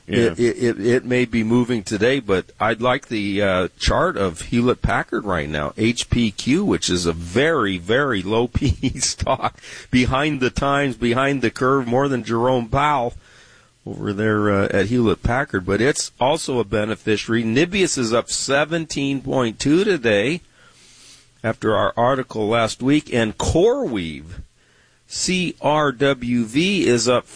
Yeah. It may be moving today, but I'd like the chart of Hewlett-Packard right now, HPQ, which is a very, very low PE stock, behind the times, behind the curve, more than Jerome Powell over there at Hewlett-Packard. But it's also a beneficiary. Nibius is up 17.2 today after our article last week, and CoreWeave, CRWV, is up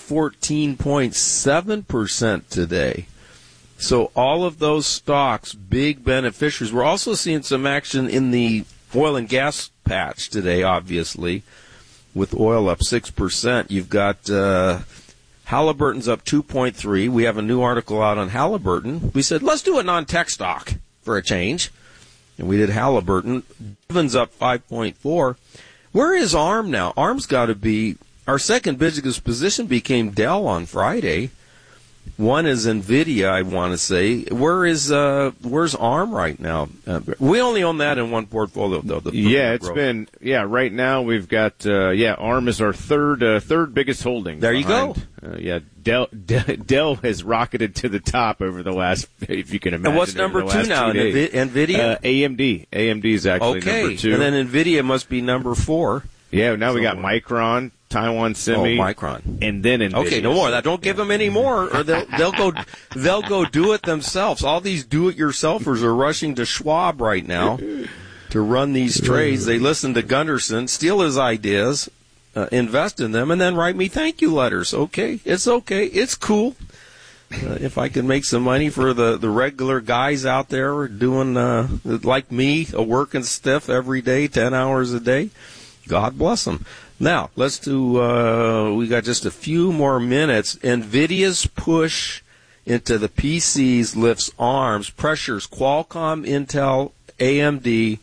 14.7% today. So all of those stocks, big beneficiaries. We're also seeing some action in the oil and gas patch today, obviously, with oil up 6%. You've got Halliburton's up 2.3. We have a new article out on Halliburton. We said, let's do a non-tech stock for a change. And we did Halliburton. Devon's up 5.4. Where is ARM now? ARM's got to be, our second biggest position became Dell on Friday. One is NVIDIA, I want to say. Where's ARM right now? We only own that in one portfolio, though. Right now we've got, ARM is our third biggest holding. There you go. Dell has rocketed to the top over the last, if you can imagine. And what's number 2 now? NVIDIA? AMD. AMD is actually number 2. And then NVIDIA must be number 4. Yeah, now we got Micron, Taiwan Semi. Oh, Micron. And then NVIDIA. Okay, no more. Don't give them any more, or they'll go do it themselves. All these do-it-yourselfers are rushing to Schwab right now to run these trades. They listen to Gunderson, steal his ideas, invest in them, and then write me thank you letters. Okay, it's cool. If I can make some money for the regular guys out there doing, like me, a working stiff every day, 10 hours a day, God bless them. Now, let's do, we got just a few more minutes. NVIDIA's push into the PCs lifts ARMs, pressures Qualcomm, Intel, AMD.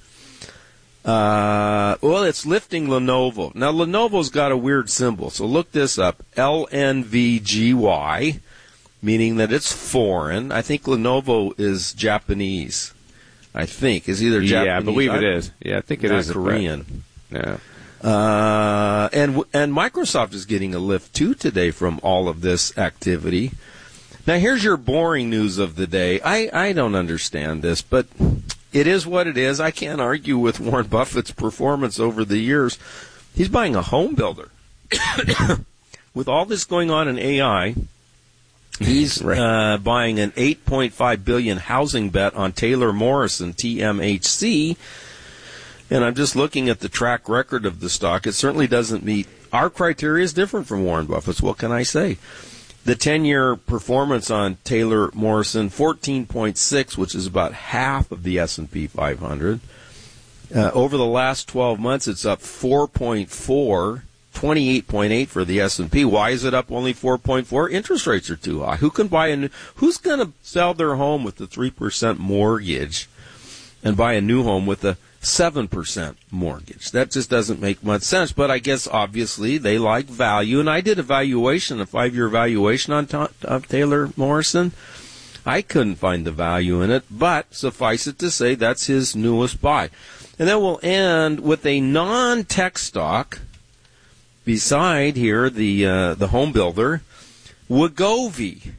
It's lifting Lenovo. Now, Lenovo's got a weird symbol, so look this up. LNVGY, meaning that it's foreign. I think Lenovo is Japanese. It's either Japanese. Yeah, I believe it is. Yeah, I think it is Korean. Yeah. And Microsoft is getting a lift, too, today from all of this activity. Now, here's your boring news of the day. I don't understand this, but it is what it is. I can't argue with Warren Buffett's performance over the years. He's buying a home builder. With all this going on in AI, he's buying an $8.5 billion housing bet on Taylor Morrison, TMHC. And I'm just looking at the track record of the stock. It certainly doesn't meet our criteria. Is different from Warren Buffett's. What can I say? The 10-year performance on Taylor Morrison, 14.6, which is about half of the S&P 500. Over the last 12 months, it's up 4.4, 28.8 for the S&P. Why is it up only 4.4? Interest rates are too high. Who's going to sell their home with the 3% mortgage and buy a new home with a 7% mortgage? That just doesn't make much sense. But I guess obviously they like value, and I did a 5-year valuation on Taylor Morrison. I couldn't find the value in it, but suffice it to say that's his newest buy. And then we'll end with a non-tech stock beside here, the home builder. Wegovy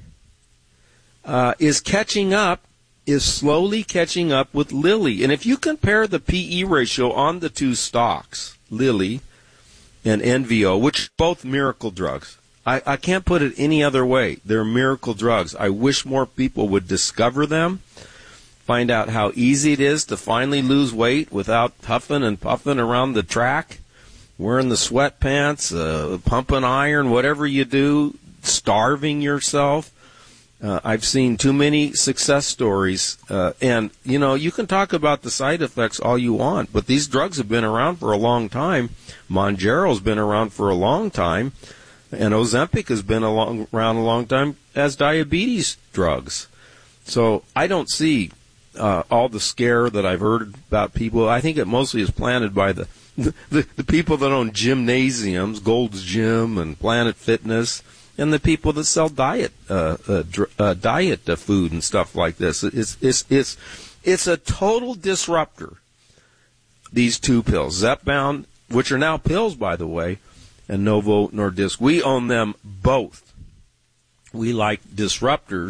is slowly catching up with Lilly. And if you compare the PE ratio on the two stocks, Lilly and NVO, which are both miracle drugs, I can't put it any other way. They're miracle drugs. I wish more people would discover them, find out how easy it is to finally lose weight without huffing and puffing around the track, wearing the sweatpants, pumping iron, whatever you do, starving yourself. I've seen too many success stories, and, you can talk about the side effects all you want, but these drugs have been around for a long time. Mounjaro's been around for a long time, and Ozempic has been around a long time as diabetes drugs. So I don't see all the scare that I've heard about people. I think it mostly is planted by the people that own gymnasiums, Gold's Gym and Planet Fitness, and the people that sell diet food and stuff like this. It's a total disruptor. These two pills, Zepbound, which are now pills, by the way, and Novo Nordisk. We own them both. We like disruptors.